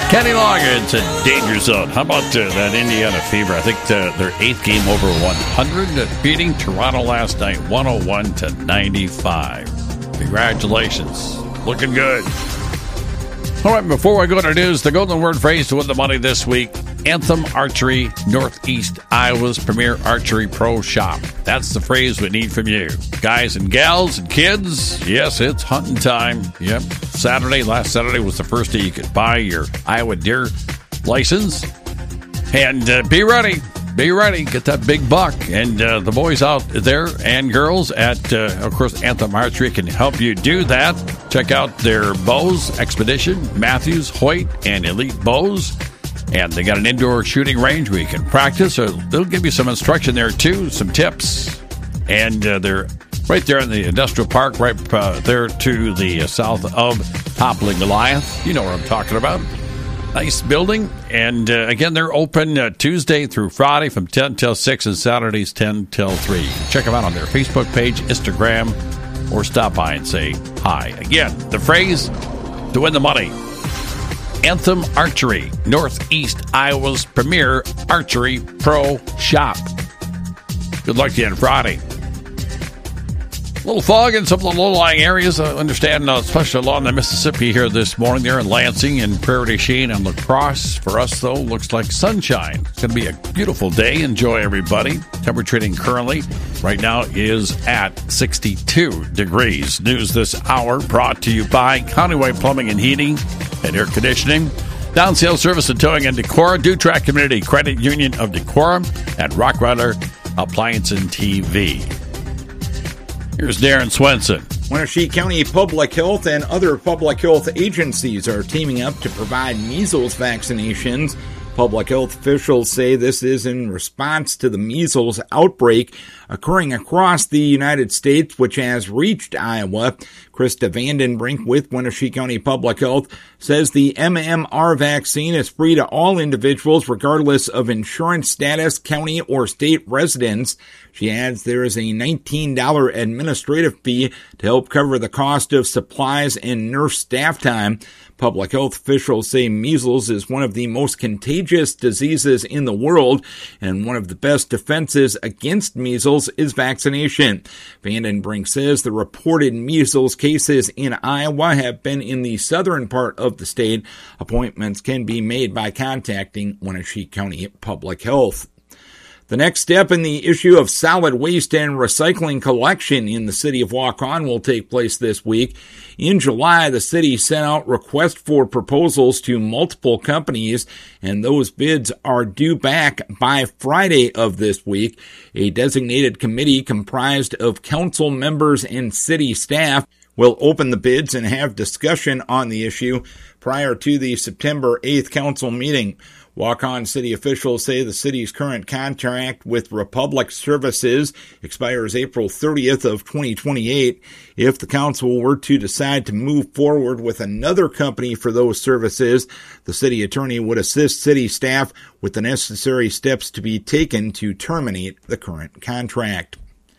Kenny Loggins and Danger Zone. How about that Indiana Fever? I think their 8th game over 100, beating Toronto last night, 101-95. Congratulations. Looking good. All right, before I go to news, the golden word phrase to win the money this week, Anthem Archery, Northeast Iowa's premier archery pro shop. That's the phrase we need from you. Guys and gals and kids, yes, it's hunting time. Yep, last Saturday was the first day you could buy your Iowa deer license. And be ready. Be ready. Get that big buck. And the boys out there and girls at, of course, Anthem Archery can help you do that. Check out their bows, Expedition, Matthews, Hoyt, and Elite Bows. And they got an indoor shooting range where you can practice. Or they'll give you some instruction there, too, some tips. And they're right there in the industrial park, right there to the south of Toppling Goliath. You know what I'm talking about. Nice building. And again, they're open Tuesday through Friday from 10 till 6 and Saturdays 10 till 3. Check them out on their Facebook page, Instagram, or stop by and say hi. Again, the phrase to win the money. Anthem Archery, Northeast Iowa's premier archery pro shop. Good luck to you on Friday. A little fog in some of the low-lying areas. I understand, especially along the Mississippi here this morning. There in Lansing and Prairie du Chien and La Crosse. For us, though, looks like sunshine. It's going to be a beautiful day. Enjoy, everybody. Temperature reading currently right now is at 62 degrees. News this hour brought to you by Countyway Plumbing and Heating and Air Conditioning. Down sales service and towing in Decorah. Dutrac Community Credit Union of Decorah at Rockrider Appliance and TV. Here's Darren Swenson. Wenatchee County Public Health and other public health agencies are teaming up to provide measles vaccinations. Public health officials say this is in response to the measles outbreak occurring across the United States, which has reached Iowa. Krista Vandenbrink with Wenatchee County Public Health says the MMR vaccine is free to all individuals regardless of insurance status, county, or state residence. She adds there is a $19 administrative fee to help cover the cost of supplies and nurse staff time. Public health officials say measles is one of the most contagious diseases in the world, and one of the best defenses against measles is vaccination. Vandenbrink says the reported measles cases in Iowa have been in the southern part of the state. Appointments can be made by contacting Wenatchee County Public Health. The next step in the issue of solid waste and recycling collection in the city of Waukon will take place this week. In July, the city sent out requests for proposals to multiple companies, and those bids are due back by Friday of this week. A designated committee comprised of council members and city staff will open the bids and have discussion on the issue prior to the September 8th council meeting. Waukon city officials say the city's current contract with Republic Services expires April 30th of 2028. If the council were to decide to move forward with another company for those services, the city attorney would assist city staff with the necessary steps to be taken to terminate the current contract.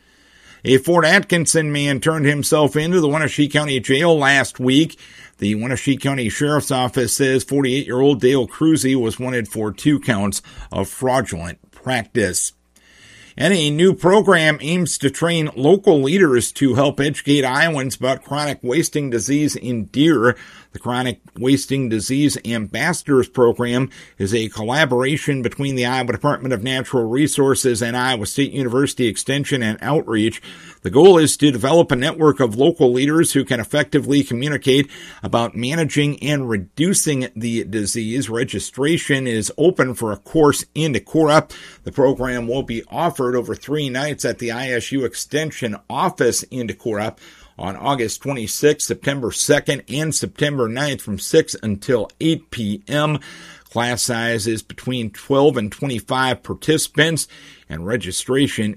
A Fort Atkinson man turned himself into the Wenatchee County Jail last week. The Wenatchee County Sheriff's Office says 48-year-old Dale Cruzy was wanted for 2 counts of fraudulent practice. And a new program aims to train local leaders to help educate Iowans about chronic wasting disease in deer. The Chronic Wasting Disease Ambassadors Program is a collaboration between the Iowa Department of Natural Resources and Iowa State University Extension and Outreach. The goal is to develop a network of local leaders who can effectively communicate about managing and reducing the disease. Registration is open for a course in Decorah. The program will be offered over 3 nights at the ISU Extension office in Decorah on August 26th, September 2nd, and September 9th from 6 until 8 p.m. Class size is between 12 and 25 participants, and registration